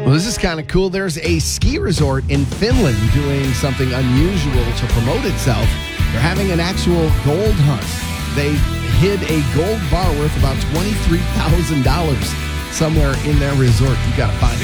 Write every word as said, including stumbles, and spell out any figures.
Well, this is kind of cool. There's a ski resort in Finland doing something unusual to promote itself. They're having an actual gold hunt. They hid a gold bar worth about twenty-three thousand dollars somewhere in their resort. You got to find it.